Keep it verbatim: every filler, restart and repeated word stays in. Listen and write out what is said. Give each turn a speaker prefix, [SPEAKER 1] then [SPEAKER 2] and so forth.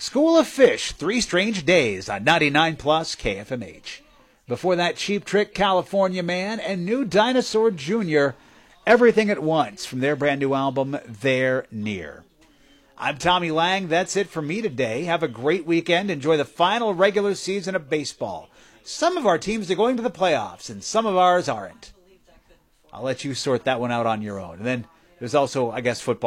[SPEAKER 1] School of Fish, Three Strange Days on ninety-nine plus K F M H. Before that, Cheap Trick, California Man, and New Dinosaur Junior, Everything at Once, from their brand new album, They're Near. I'm Tommy Lang. That's it for me today. Have a great weekend. Enjoy the final regular season of baseball. Some of our teams are going to the playoffs, and some of ours aren't. I'll let you sort that one out on your own. And then there's also, I guess, football.